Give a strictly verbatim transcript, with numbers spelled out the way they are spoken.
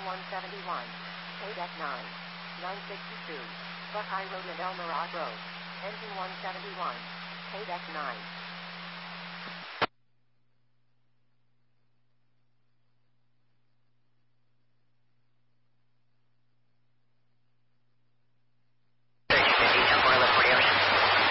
one seventy-one. K-Deck nine. nine sixty-two. Buckeye Road and Elmira Road. Engine one seventy-one. K-Deck nine.